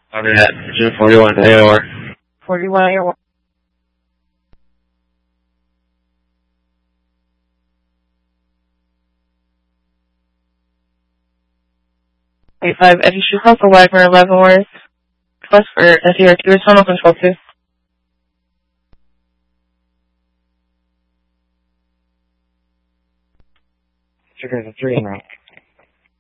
Copy that. June 41 to AOR. 41 AOR. 85 Eddie Schuhoff for Wagner Leavenworth. Request for SERT Tunnel Control 2. Trigger the 3 en route.